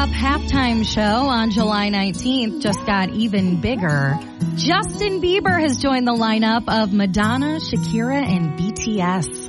Pop halftime show on July 19th just got even bigger. Justin Bieber has joined the lineup of Madonna, Shakira, and BTS.